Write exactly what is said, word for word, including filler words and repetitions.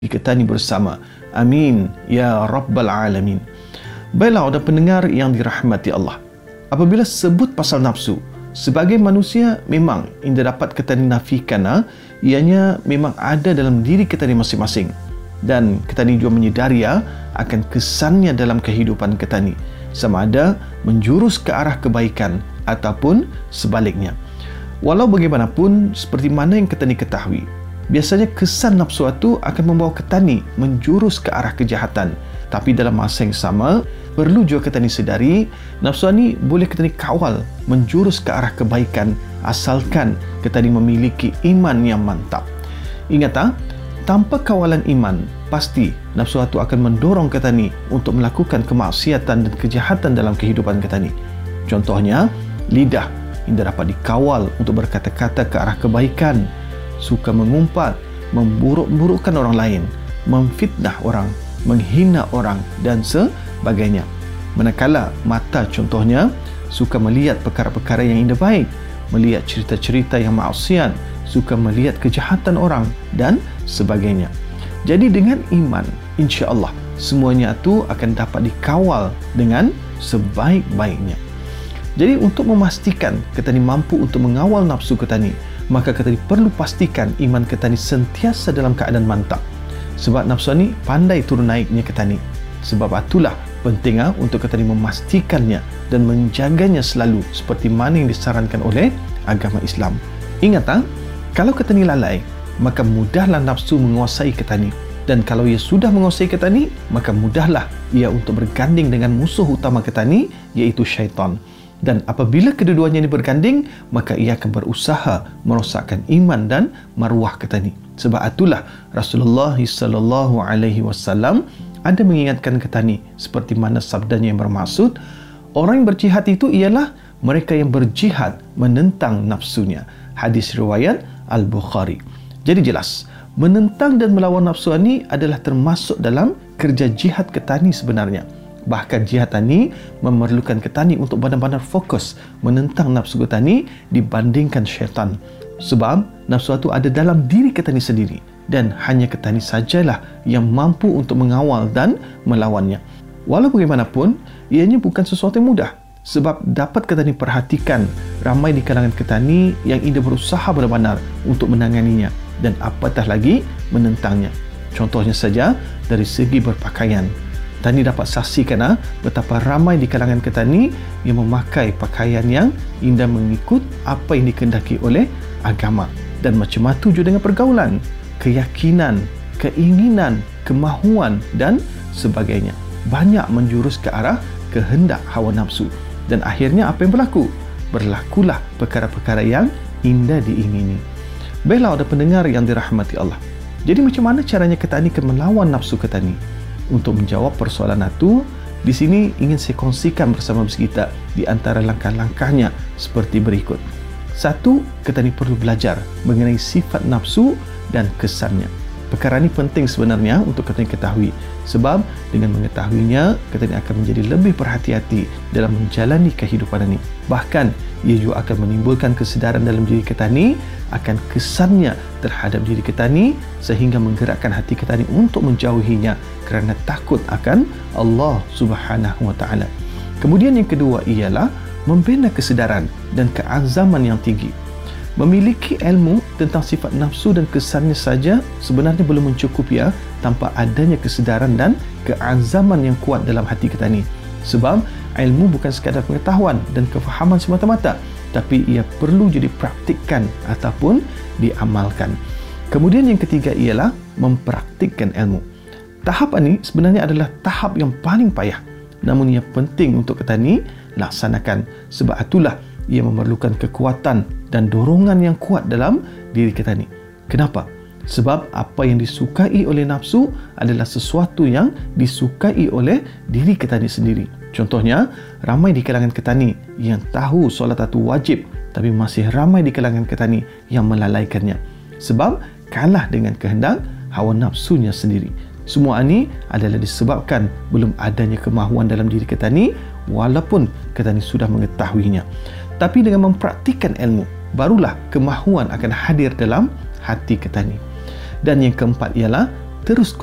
Ketani bersama. Amin ya rabbal alamin. Baiklah, ada pendengar yang dirahmati Allah. Apabila sebut pasal nafsu, sebagai manusia memang inda dapat kita nafikan, ha? Ianya memang ada dalam diri kita ni masing-masing. Dan kita ni juga menyedari ha? akan kesannya dalam kehidupan kita ni, sama ada menjurus ke arah kebaikan ataupun sebaliknya. Walau bagaimanapun, seperti mana yang kita ni ketahui, biasanya kesan nafsu itu akan membawa ketani menjurus ke arah kejahatan. Tapi dalam masa yang sama, perlu juga ketani sedari, nafsu ini boleh ketani kawal menjurus ke arah kebaikan asalkan ketani memiliki iman yang mantap. Ingat tak, tanpa kawalan iman, pasti nafsu itu akan mendorong ketani untuk melakukan kemaksiatan dan kejahatan dalam kehidupan ketani. Contohnya, lidah tidak dapat dikawal untuk berkata-kata ke arah kebaikan, suka mengumpat, memburuk-burukkan orang lain, memfitnah orang, menghina orang dan sebagainya. Manakala mata contohnya suka melihat perkara-perkara yang indah baik, melihat cerita-cerita yang maksiat, suka melihat kejahatan orang dan sebagainya. Jadi dengan iman, insya-Allah semuanya itu akan dapat dikawal dengan sebaik-baiknya. Jadi untuk memastikan kita ni mampu untuk mengawal nafsu kita ni, maka kita perlu pastikan iman kita ni sentiasa dalam keadaan mantap. Sebab nafsu ni pandai turun naiknya kita ni. Sebab itulah penting ha, untuk kita ni memastikannya dan menjaganya selalu seperti mana yang disarankan oleh agama Islam. Ingat ha, kalau kita ni lalai, maka mudahlah nafsu menguasai kita ni. Dan kalau ia sudah menguasai kita ni, maka mudahlah ia untuk berganding dengan musuh utama kita ni, iaitu syaitan. Dan apabila kedua-duanya ini berganding, maka ia akan berusaha merosakkan iman dan maruah kita ni. Sebab itulah Rasulullah sallallahu alaihi wasallam ada mengingatkan kita ni seperti mana sabdanya yang bermaksud, orang yang berjihad itu ialah mereka yang berjihad menentang nafsunya. Hadis riwayat Al-Bukhari. Jadi jelas, menentang dan melawan nafsu ini adalah termasuk dalam kerja jihad kita ni sebenarnya. Bahkan jihad tani memerlukan ketani untuk benar-benar fokus menentang nafsu ketani dibandingkan syaitan. Sebab nafsu itu ada dalam diri ketani sendiri dan hanya ketani sajalah yang mampu untuk mengawal dan melawannya. Walau bagaimanapun, ianya bukan sesuatu yang mudah. Sebab dapat ketani perhatikan ramai di kalangan ketani yang ingin berusaha benar-benar untuk menanganinya dan apatah lagi menentangnya. Contohnya saja dari segi berpakaian. Tani dapat saksikan ha, betapa ramai di kalangan ketani yang memakai pakaian yang indah mengikut apa yang dikehendaki oleh agama. Dan macam itu juga dengan pergaulan, keyakinan, keinginan, kemahuan dan sebagainya. Banyak menjurus ke arah kehendak hawa nafsu. Dan akhirnya apa yang berlaku? Berlakulah perkara-perkara yang indah diingini. Baiklah, ada pendengar yang dirahmati Allah. Jadi macam mana caranya ketani akan melawan nafsu ketani? Untuk menjawab persoalan itu, di sini ingin saya kongsikan bersama kita di antara langkah-langkahnya seperti berikut. Satu, kita ni perlu belajar mengenai sifat nafsu dan kesannya. Perkara ini penting sebenarnya untuk kita ketahui. Sebab dengan mengetahuinya, kita ni akan menjadi lebih berhati-hati dalam menjalani kehidupan ini. Bahkan, ia juga akan menimbulkan kesedaran dalam diri kita ni akan kesannya terhadap diri kita ni sehingga menggerakkan hati kita ni untuk menjauhinya kerana takut akan Allah Subhanahu wa taala. Kemudian yang kedua ialah membina kesedaran dan keazaman yang tinggi. Memiliki ilmu tentang sifat nafsu dan kesannya saja sebenarnya belum mencukupi ya, tanpa adanya kesedaran dan keazaman yang kuat dalam hati kita ni. Sebab ilmu bukan sekadar pengetahuan dan kefahaman semata-mata, tapi ia perlu jadi praktikkan ataupun diamalkan. Kemudian yang ketiga ialah mempraktikkan ilmu. Tahap ini sebenarnya adalah tahap yang paling payah, namun ia penting untuk kita ni laksanakan. Sebab itulah ia memerlukan kekuatan dan dorongan yang kuat dalam diri kita ni. Kenapa? Sebab apa yang disukai oleh nafsu adalah sesuatu yang disukai oleh diri kita ni sendiri. Contohnya, ramai di kalangan kita ni yang tahu solat itu wajib, tapi masih ramai di kalangan kita ni yang melalaikannya. Sebab kalah dengan kehendak hawa nafsunya sendiri. Semua ini adalah disebabkan belum adanya kemahuan dalam diri kita ni, walaupun kita ni sudah mengetahuinya. Tapi dengan mempraktikkan ilmu, barulah kemahuan akan hadir dalam hati kita ni. Dan yang keempat ialah terus